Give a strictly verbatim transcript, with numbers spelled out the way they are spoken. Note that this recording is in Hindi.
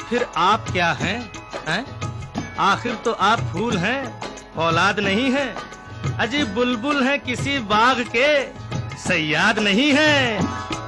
फिर आप क्या हैं? हैं? आखिर तो आप फूल हैं, औलाद नहीं है। अजी बुलबुल हैं किसी बाग के, सयाद नहीं है।